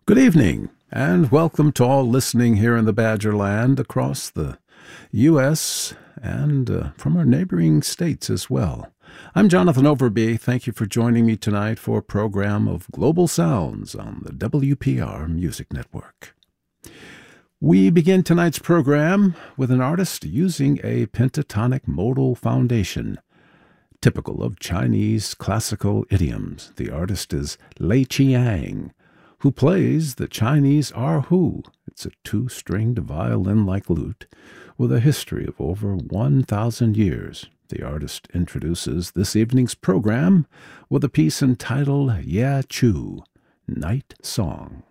Good evening, and welcome to all listening here in the Badgerland across the U.S. and from our neighboring states as well. I'm Jonathan Overby. Thank you for joining me tonight for a program of Global Sounds on the WPR Music Network. We begin tonight's program with an artist using a pentatonic modal foundation, typical of Chinese classical idioms. The artist is Lei Qiang, who plays the Chinese erhu. It's a two-stringed violin-like lute with a history of over 1,000 years. The artist introduces this evening's program with a piece entitled Ya Chu, Night Song.